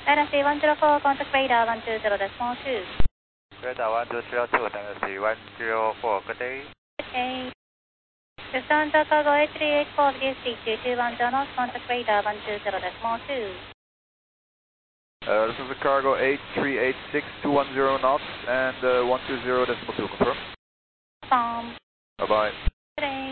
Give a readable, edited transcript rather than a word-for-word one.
Dynasty 104, contact radar 120.2. Radar 1202, Dynasty 104, good day. Okay. Lufthansa cargo 8384, DST 221 knots, contact radar 120.2. This is the cargo 8386, 210 knots and 120.2, confirm. Confirm. Bye-bye. Good day.